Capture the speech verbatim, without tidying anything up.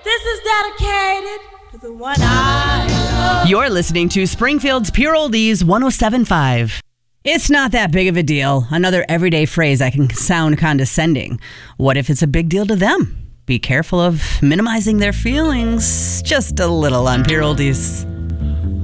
This is dedicated to the one I love. You're listening to Springfield's Pure Oldies one oh seven point five. It's not that big of a deal. Another everyday phrase that can sound condescending. What if it's a big deal to them? Be careful of minimizing their feelings just a little on Pure Oldies.